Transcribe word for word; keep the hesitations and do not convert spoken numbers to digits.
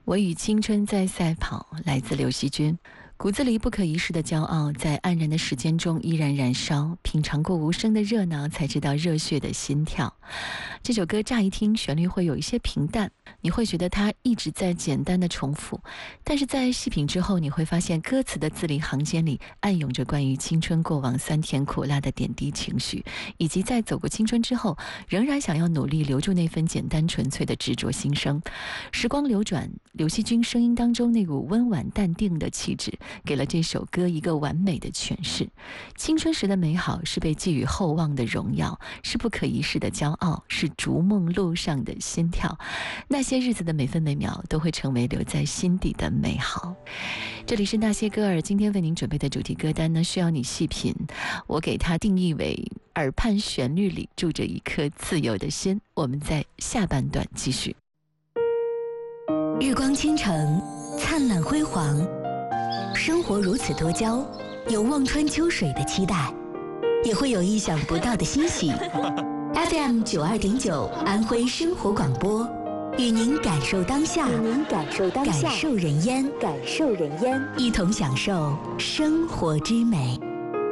我与青春在赛跑，来自刘惜君。骨子里不可一世的骄傲，在黯然的时间中依然燃烧。品尝过无声的热闹，才知道热血的心跳。这首歌乍一听旋律会有一些平淡，你会觉得它一直在简单的重复，但是在细品之后，你会发现歌词的字里行间里暗涌着关于青春过往酸甜苦辣的点滴情绪，以及在走过青春之后仍然想要努力留住那份简单纯粹的执着心声。时光流转，刘惜君声音当中那股温婉淡定的气质，给了这首歌一个完美的诠释。青春时的美好是被寄予厚望的荣耀，是不可一世的骄傲，是逐梦路上的心跳。那些日子的每分每秒都会成为留在心底的美好。这里是那些歌儿，今天为您准备的主题歌单呢，需要你细品。我给它定义为耳畔旋律里住着一颗自由的心。我们在下半段继续。 日光倾城，灿烂辉煌，生活如此多娇，有望穿秋水的期待，也会有意想不到的欣喜。F M 九二点九，安徽生活广播，与您感受当下，与您感受当下，感受人烟，感受人烟，一同享受生活之美。